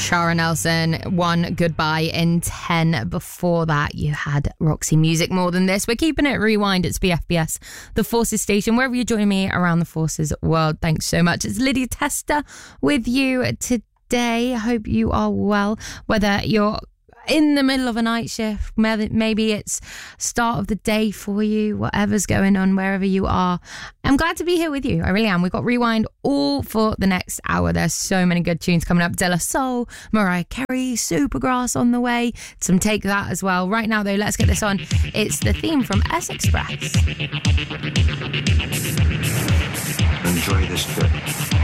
Shara Nelson, One Goodbye in 10. Before that, you had Roxy Music, More Than This. We're keeping it rewind. It's BFBS, the Forces station, wherever you join me around the Forces world. Thanks so much. It's Lydia Tester with you today. I hope you are well, whether you're in the middle of a night shift, maybe it's start of the day for you, whatever's going on, wherever you are. I'm glad to be here with you. I really am. We've got Rewind all for the next hour. There's so many good tunes coming up. De La Soul, Mariah Carey, Supergrass on the way. Some Take That as well. Right now, though, let's get this on. It's the theme from S-Express. Enjoy this trip.